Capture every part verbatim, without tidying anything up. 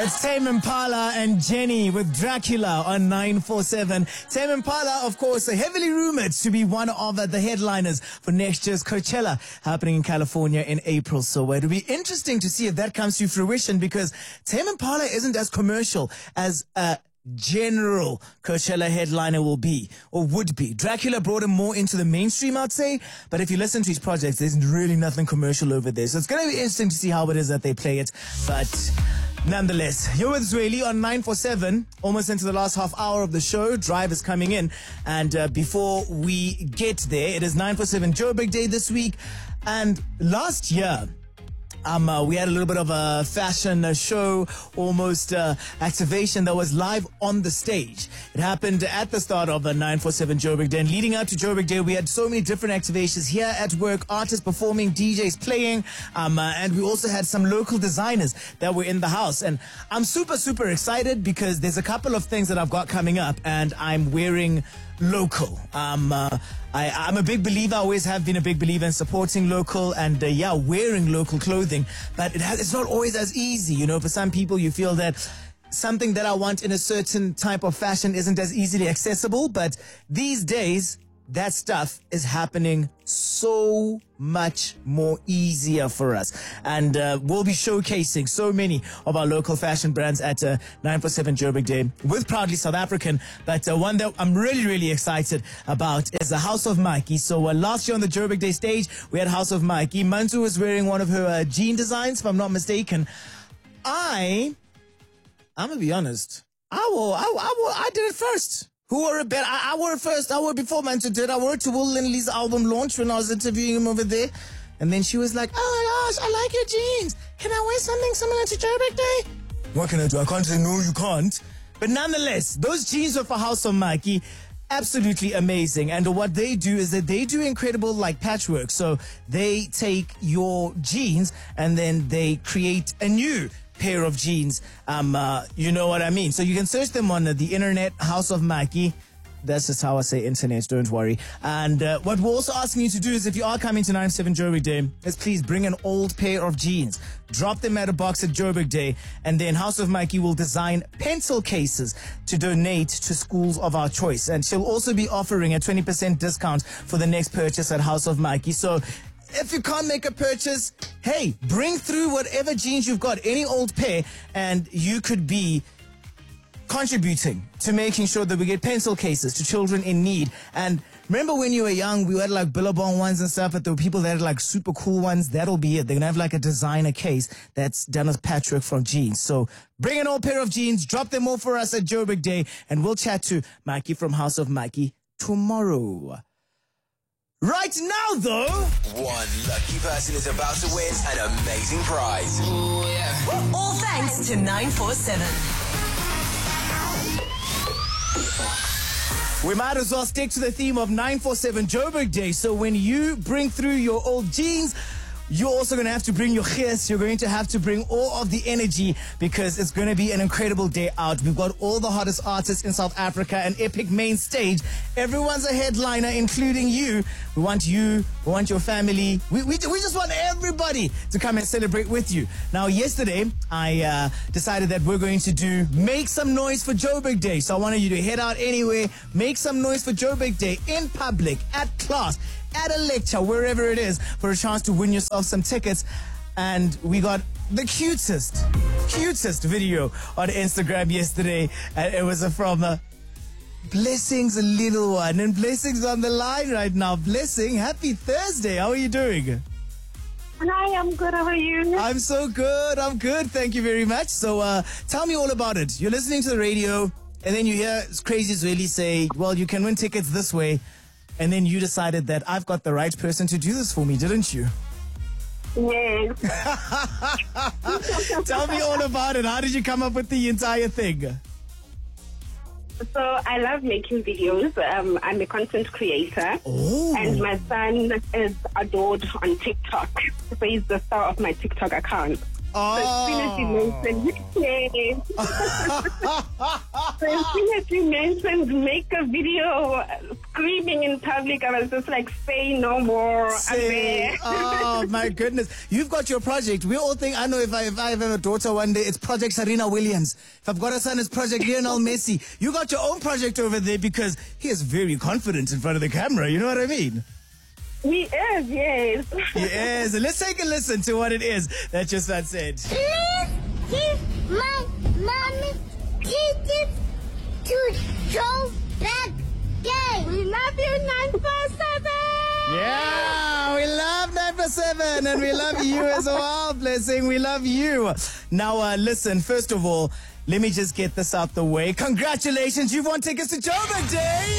It's Tame Impala and Jenny with Dracula on nine four seven. Tame Impala, of course, heavily rumored to be one of the headliners for next year's Coachella happening in California in April. So it'll be interesting to see if that comes to fruition, because Tame Impala isn't as commercial as a general Coachella headliner will be or would be. Dracula brought him more into the mainstream, I'd say, but if you listen to his projects, there's really nothing commercial over there. So it's going to be interesting to see how it is that they play it. But nonetheless, you're with Zweli on nine four seven, almost into the last half hour of the show. Drive is coming in. And uh, before we get there, it is nine four seven Joburg Day this week. And last year, Um, uh, we had a little bit of a fashion uh, show, almost uh, activation that was live on the stage. It happened at the start of the nine four seven Joburg Day. And leading up to Joburg Day, we had so many different activations here at work, artists performing, D Js playing, um, uh, and we also had some local designers that were in the house. And I'm super, super excited because there's a couple of things that I've got coming up, and I'm wearing local. Um, uh, I, I'm a big believer, I always have been a big believer in supporting local and, uh, yeah, wearing local clothing. But it has, it's not always as easy. You know, for some people, you feel that something that I want in a certain type of fashion isn't as easily accessible. But these days, that stuff is happening so much more easier for us. And uh, we'll be showcasing so many of our local fashion brands at uh, nine four seven Joburg Day with Proudly South African. But uh, one that I'm really, really excited about is the House of Mikey. So uh, last year on the Joburg Day stage, we had House of Mikey. Mantu was wearing one of her uh, jean designs, if I'm not mistaken. I, I'm going to be honest, I, will, I, I, will, I did it first. Who wore it better? I, I wore it first. I wore it before Mantu did. I wore it to Will Lindley's album launch when I was interviewing him over there. And then she was like, oh my gosh, I like your jeans. Can I wear something similar to Joburg Day? What can I do? I can't say no, you can't. But nonetheless, those jeans were for House of Mikey. Absolutely amazing. And what they do is that they do incredible like patchwork. So they take your jeans and then they create a new pair of jeans. Um, uh, you know what I mean? So you can search them on uh, the internet, House of Mikey. That's just how I say internet, don't worry. And uh, what we're also asking you to do is, if you are coming to nine seven Joburg Day, is please bring an old pair of jeans. Drop them at a box at Joburg Day, and then House of Mikey will design pencil cases to donate to schools of our choice. And she'll also be offering a twenty percent discount for the next purchase at House of Mikey. So if you can't make a purchase, hey, bring through whatever jeans you've got, any old pair, and you could be contributing to making sure that we get pencil cases to children in need. And remember when you were young, we had like Billabong ones and stuff, but there were people that had like super cool ones. That'll be it. They're going to have like a designer case that's done with patchwork from jeans. So bring an old pair of jeans, drop them all for us at Joburg Day, and we'll chat to Mikey from House of Mikey tomorrow. Right now, though, one lucky person is about to win an amazing prize. Ooh, yeah. All thanks to nine four seven. We might as well stick to the theme of nine four seven Joburg Day. So when you bring through your old jeans, you're also going to have to bring your gees. You're going to have to bring all of the energy, because it's going to be an incredible day out. We've got all the hottest artists in South Africa, an epic main stage. Everyone's a headliner, including you. We want you, we want your family. We, we, we just want everybody to come and celebrate with you. Now, yesterday, I uh, decided that we're going to do Make Some Noise for Joburg Day. So I wanted you to head out anyway, make some noise for Joburg Day in public, at class, at a lecture, wherever it is, for a chance to win yourself some tickets. And we got the cutest, cutest video on Instagram yesterday. And it was from uh, Blessing's little one. And Blessing's on the line right now. Blessing, happy Thursday. How are you doing? Hi, I'm good. How are you? I'm so good. I'm good. Thank you very much. So uh, tell me all about it. You're listening to the radio, and then you hear Crazy Zweli say, well, you can win tickets this way. And then you decided that I've got the right person to do this for me, didn't you? Yes. Tell me all about it. How did you come up with the entire thing? So I love making videos. Um, I'm a content creator. Oh. And my son is adored on TikTok. So he's the star of my TikTok account. So as soon as you mentioned, yes. So as soon as you mentioned make a video screaming in public, I was just like, say no more. I'm there. Oh my goodness. You've got your project. We all think, I know if I, if I have a daughter one day, it's Project Serena Williams. If I've got a son, it's Project Lionel Messi. You got your own project over there because he is very confident in front of the camera. You know what I mean? He is, yes. Yes. Let's take a listen to what it is that your son said. Please give my mommy tickets to Joe Back Day. We love you, nine four seven. Yeah, we love nine four seven and we love you as well, Blessing. We love you. Now, uh, listen, first of all, let me just get this out the way. Congratulations, you've won tickets to Joburg Day.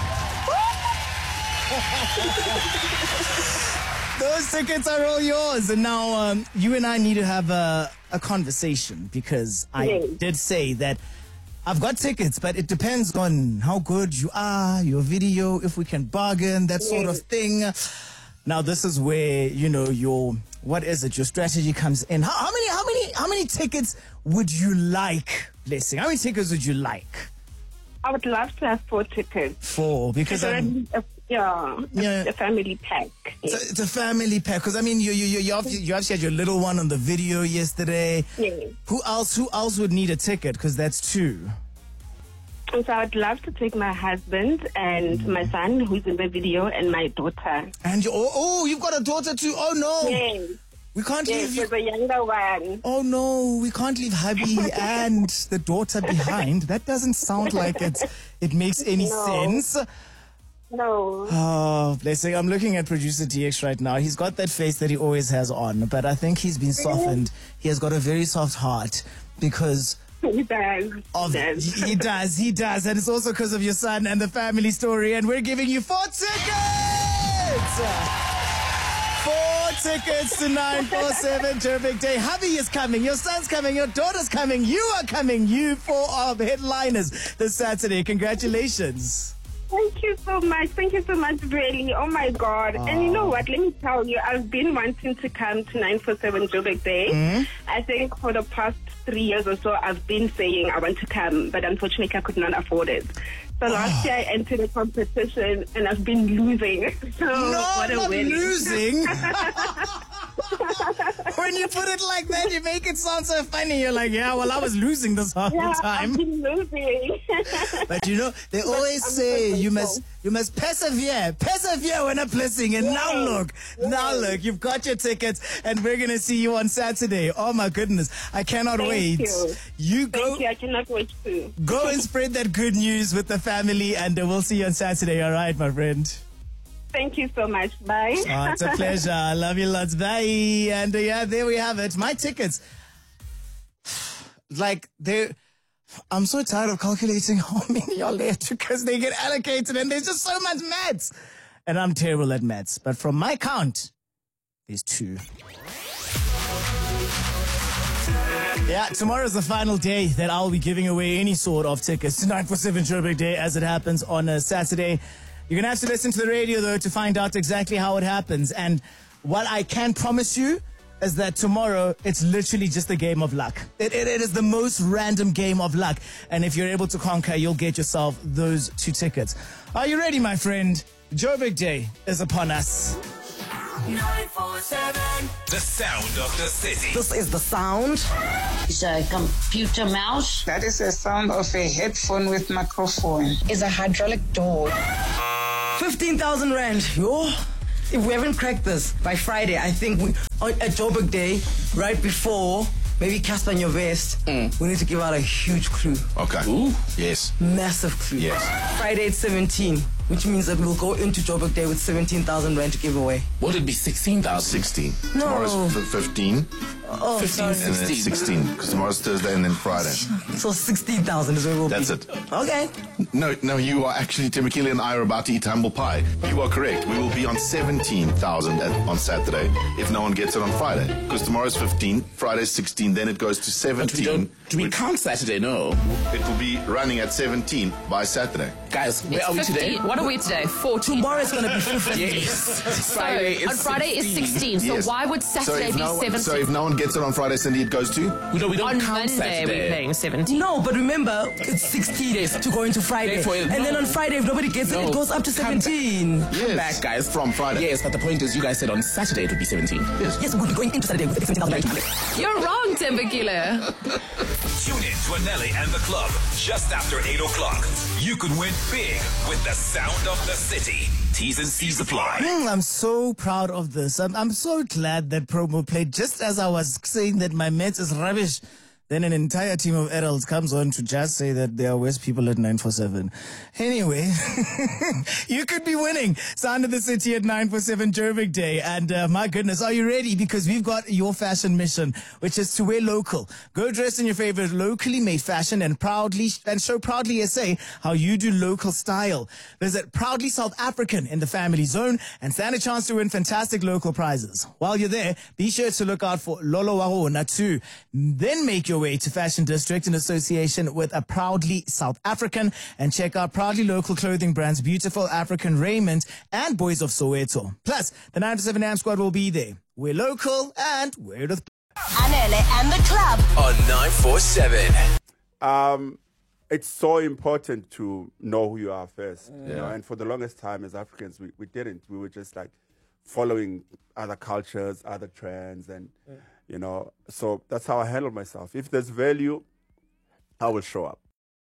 Those tickets are all yours. And now um, you and I need to have a, a conversation because I Yes. did say that I've got tickets, but it depends on how good you are, your video, if we can bargain, that sort of Yes. thing. Now, this is where, you know, your, what is it, your strategy comes in. How, how many, how many, how many tickets would you like, Blessing? How many tickets would you like? I would love to have four tickets. For, because It's I'm... a, yeah, Yeah. a family pack. It's a, it's a family pack because I mean you you you you obviously, you obviously had your little one on the video yesterday. Yes. Who else? Who else would need a ticket? Because that's two. And so I would love to take my husband and my son, who's in the video, and my daughter. And you, oh oh you've got a daughter too. Oh no, Yes, we can't yes, leave you. there's a younger one. Oh no, we can't leave hubby and the daughter behind. That doesn't sound like it. It makes any No. sense. No. Oh, Blessing, I'm looking at producer D X right now. He's got that face that he always has on, but I think he's been softened. He has got a very soft heart because He does. of He does. he he does, he does, and it's also because of your son and the family story. And we're giving you four tickets. Four tickets to nine four seven Joburg Day. Hubby is coming, your son's coming, your daughter's coming, you are coming. You four are headliners this Saturday. Congratulations. Thank you so much. Thank you so much, really. Oh, my God. And you know what? Let me tell you, I've been wanting to come to nine four seven Joburg Day. Mm-hmm. I think for the past three years or so, I've been saying I want to come, but unfortunately, I could not afford it. So last year, I entered a competition, and I've been losing. So No, what a not win. losing. When you put it like that, you make it sound so funny. You're like, yeah, well, I was losing this whole Yeah, time. I've been losing. But you know, they always I'm say so you must grateful. you must persevere, persevere when a blessing. And now Yes. look, now Yes. look, you've got your tickets, and we're gonna see you on Saturday. Oh my goodness, I cannot Thank wait. you. You go, Thank you. I cannot wait to. go and spread that good news with the family, and uh, we'll see you on Saturday. All right, my friend. Thank you so much. Bye. Oh, it's a pleasure. I love you lots. Bye. And uh, yeah, there we have it. My tickets, like they. I'm so tired of calculating how many are left because they get allocated and there's just so much maths. And I'm terrible at maths. But from my count, there's two. Yeah, tomorrow's the final day that I'll be giving away any sort of tickets to nine four seven Joburg Day as it happens on a Saturday. You're going to have to listen to the radio, though, to find out exactly how it happens. And what I can promise you is that tomorrow, it's literally just a game of luck. It, it, it is the most random game of luck. And if you're able to conquer, you'll get yourself those two tickets. Are you ready, my friend? Joburg Day is upon us. nine four seven. The sound of the city. This is the sound. It's a computer mouse. That is the sound of a headphone with microphone. Is a hydraulic door. fifteen thousand rand. Yo. If we haven't cracked this by Friday, I think we, on, at Joburg Day, right before, maybe Casper in your vest, we need to give out a huge clue. Okay. Ooh. Yes. Massive clue. Yes. Friday at seventeen, which means that we'll go into Joburg Day with seventeen thousand rand to give away. Will it be sixteen thousand? sixteen. No. Tomorrow's f- fifteen. Oh, fifteen, sorry. and then sixteen. Because tomorrow's Thursday and then Friday. So sixteen thousand is where we'll That's be. it. Okay. No, no, you are actually, Timokili and I are about to eat humble pie. You are correct. We will be on seventeen thousand on Saturday if no one gets it on Friday. Because tomorrow's fifteen, Friday's sixteen, then it goes to seventeen. Do we count Saturday? No. It will be running at seventeen by Saturday. Guys, where are we today? fifteen. what are we today? fourteen. Tomorrow it's going to be fifteen. So Friday is on Friday is sixteen. sixteen. So Yes. why would So Saturday if, be no one, seventeen? so if no one gets it on Friday, Cindy, it goes to? We don't, we don't on count Monday Saturday. we're playing seventeen. No, but remember, it's sixteen days to go into Friday. Therefore, and no. then on Friday, if nobody gets it, No. it goes up to Come seventeen. back. Come back, guys. From Friday. Yes, but the point is, you guys said on Saturday it would be seventeen. Yes. Yes, we'll be going into Saturday with seventeen thousand rand. You're wrong, Timbukila. Tune in to Anelli and the club just after eight o'clock. You could win big with the sound of the city. T's and C's apply. Mm, I'm so proud of this. I'm, I'm so glad that promo played just as I was saying that my Mets is rubbish. Then an entire team of adults comes on to just say that they are worst people at nine four seven. Anyway, you could be winning Sound of the City at nine four seven Joburg Day. And uh, my goodness, are you ready? Because we've got your fashion mission, which is to wear local. Go dress in your favorite locally made fashion and proudly and show Proudly S A how you do local style. Visit Proudly South African in the family zone and stand a chance to win fantastic local prizes. While you're there, be sure to look out for Lolo Wahona too. Then make your way to Fashion District in association with a Proudly South African and check out Proudly local clothing brands Beautiful African Raiment and Boys of Soweto. Plus, the nine to seven A M squad will be there. We're local and we're with Anele and the club on nine four seven. Um, it's so important to know who you are first. Yeah. You know? And for the longest time as Africans, we, we didn't. We were just like following other cultures, other trends, and yeah. you know, so that's how I handle myself. If there's value, I will show up.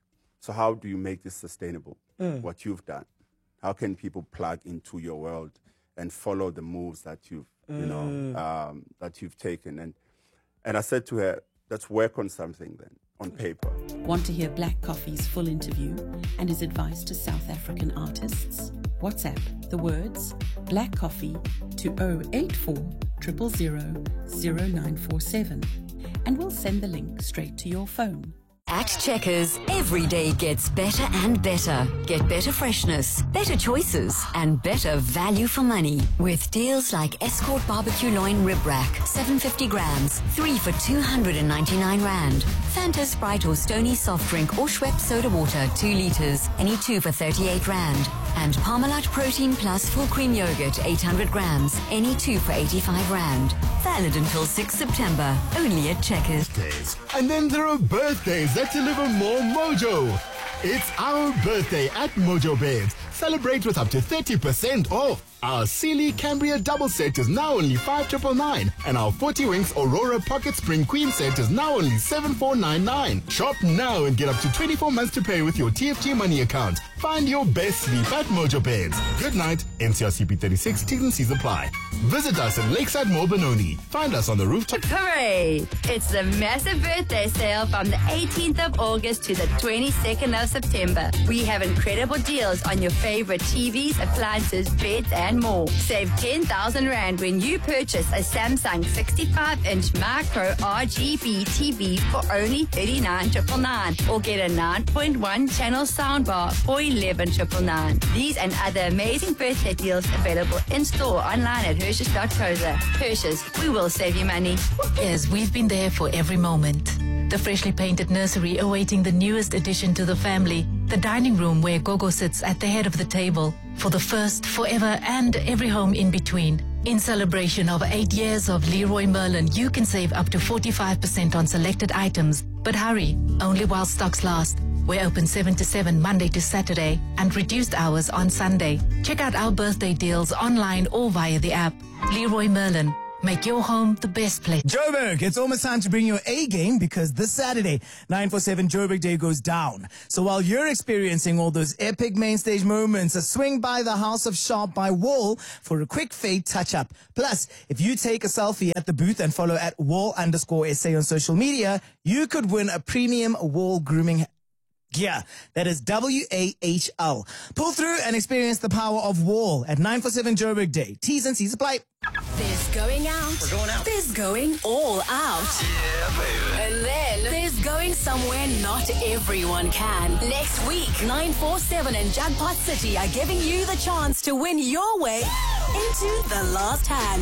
So how do you make this sustainable? Mm. What you've done? How can people plug into your world and follow the moves that you've, mm. you know, um, that you've taken? And and I said to her, let's work on something then, on paper. Want to hear Black Coffee's full interview and his advice to South African artists? WhatsApp the words Black Coffee to zero eight four zero zero zero zero nine four seven and we'll send the link straight to your phone. At Checkers, every day gets better and better. Get better freshness, better choices, and better value for money. With deals like Escort Barbecue Loin Rib Rack, seven hundred fifty grams, three for two hundred ninety-nine rand. Fanta Sprite or Stony Soft Drink or Schweppes Soda Water, two litres, any two for thirty-eight rand. And Parmalat Protein Plus Full Cream Yogurt, eight hundred grams, any two for eighty-five rand. Valid until sixth September, only at Checkers. And then there are birthdays that deliver more mojo. It's our birthday at Mojo Beds. Celebrate with up to thirty percent off. Our Sealy Cambria double set is now only five thousand nine hundred ninety-nine, and our forty Winks Aurora Pocket Spring Queen set is now only seven thousand four hundred ninety-nine. Shop now and get up to twenty-four months to pay with your T F G money account. Find your best sleep at Mojo Beds. Good night. N C R C P thirty-six, T's and C's apply. Visit us at Lakeside Mall Benoni. Find us on the rooftop. Hooray! It's the massive birthday sale from the eighteenth of August to the twenty-second of September. We have incredible deals on your favorite T Vs, appliances, beds, and more. Save ten thousand rand when you purchase a Samsung sixty-five inch micro R G B T V for only thirty-nine thousand nine hundred ninety-nine or get a nine point one channel soundbar for eleven thousand nine hundred ninety-nine. These and other amazing birthday deals available in store online at Hershey's dot co dot za. Hershey's, we will save you money. Yes, we've been there for every moment. The freshly painted nursery awaiting the newest addition to the family. The dining room where Gogo sits at the head of the table. For the first, forever, and every home in between. In celebration of eight years of Leroy Merlin, you can save up to forty-five percent on selected items. But hurry, only while stocks last. We're open seven to seven Monday to Saturday and reduced hours on Sunday. Check out our birthday deals online or via the app. Leroy Merlin. Make your home the best place. Joburg, it's almost time to bring your A game because this Saturday, nine four seven Joburg Day goes down. So while you're experiencing all those epic main stage moments, a swing by the House of Sharp by Wall for a quick fade touch-up. Plus, if you take a selfie at the booth and follow at Wall underscore S A on social media, you could win a premium Wall grooming gear. That is W A H L. Pull through and experience the power of Wall at nine four seven Joburg Day. T's and C's apply. There's going out. We're going out. There's going all out. Yeah, baby. And then there's going somewhere not everyone can. Next week, nine four seven and Jackpot City are giving you the chance to win your way into the last hand.